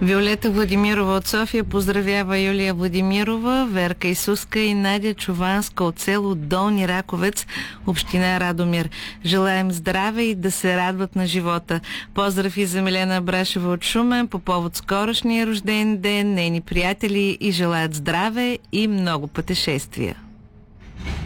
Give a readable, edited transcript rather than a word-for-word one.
Виолета Владимирова от София поздравява Юлия Владимирова, Верка Исуска и Надя Чуванска от село Долни Раковец, община Радомир. Желаем здраве и да се радват на живота. Поздрав и за Милена Брашева от Шумен по повод скорошния рожден ден. Нейни приятели и желаят здраве и много пътешествия.